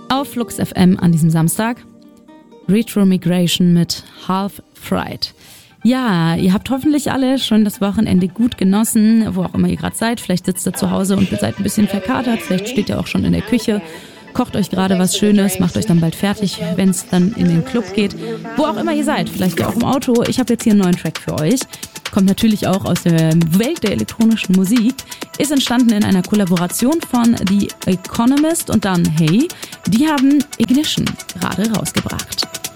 Auf Flux FM an diesem Samstag Retro Migration mit Half Fried. Ja, ihr habt hoffentlich alle schon das Wochenende gut genossen, wo auch immer ihr gerade seid. Vielleicht sitzt ihr zu Hause und seid ein bisschen verkatert, vielleicht steht ihr auch schon in der Küche, kocht euch gerade was Schönes, macht euch dann bald fertig, wenn es dann in den Club geht. Wo auch immer ihr seid, vielleicht ja auch im Auto. Ich habe jetzt hier einen neuen Track für euch. Kommt natürlich auch aus der Welt der elektronischen Musik. Ist entstanden in einer Kollaboration von The Economist und dann Hey. Die haben Ignition gerade rausgebracht.